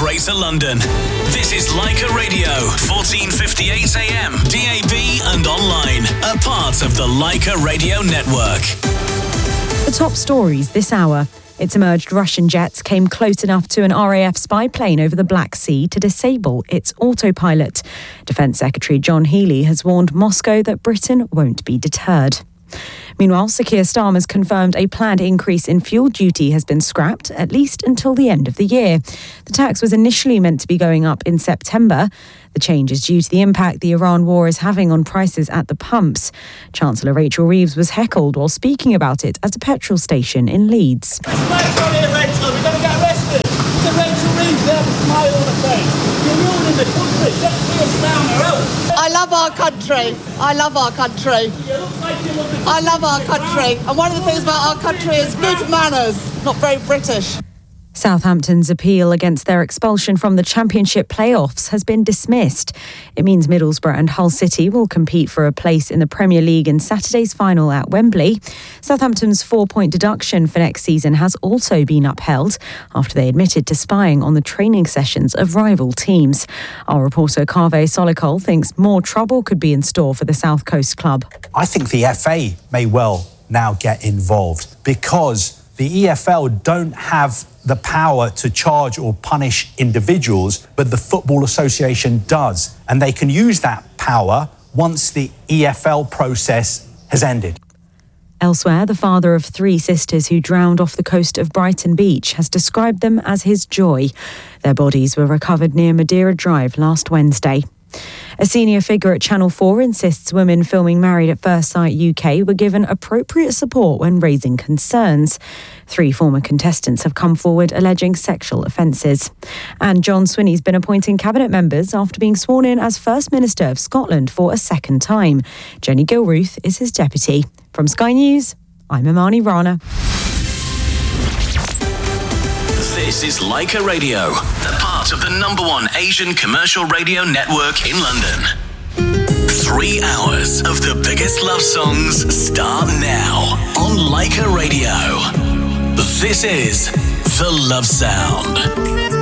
Greater London. This is Leica Radio, 1458 AM, DAB and online. A part of the Leica Radio Network. The top stories this hour. It's emerged Russian jets came close enough to an RAF spy plane over the Black Sea to disable its autopilot. Defence Secretary John Healey has warned Moscow that Britain won't be deterred. Meanwhile, Sir Keir Starmer's confirmed a planned increase in fuel duty has been scrapped, at least until the end of the year. The tax was initially meant to be going up in September. The change is due to the impact the Iran war is having on prices at the pumps. Chancellor Rachel Reeves was heckled while speaking about it at a petrol station in Leeds. Rachel, we're going to get arrested. Rachel Reeves there with a smile on her face. You're ruining the country. Get Keir Starmer out. I love our country. I love our country. I love our country. And one of the things about our country is good manners. Not very British. Southampton's appeal against their expulsion from the Championship playoffs has been dismissed. It means Middlesbrough and Hull City will compete for a place in the Premier League in Saturday's final at Wembley. Southampton's 4-point deduction for next season has also been upheld after they admitted to spying on the training sessions of rival teams. Our reporter Kaveh Solikol thinks more trouble could be in store for the South Coast club. I think the FA may well now get involved because the EFL don't have the power to charge or punish individuals, but the Football Association does. And they can use that power once the EFL process has ended. Elsewhere, the father of 3 sisters who drowned off the coast of Brighton Beach has described them as his joy. Their bodies were recovered near Madeira Drive last Wednesday. A senior figure at Channel 4 insists women filming Married at First Sight UK were given appropriate support when raising concerns. 3 former contestants have come forward alleging sexual offences. And John Swinney's been appointing cabinet members after being sworn in as First Minister of Scotland for a second time. Jenny Gilruth is his deputy. From Sky News, I'm Imani Rana. This is Leica Radio, a part of the #1 Asian commercial radio network in London. 3 hours of the biggest love songs start now on Leica Radio. This is The Love Sound.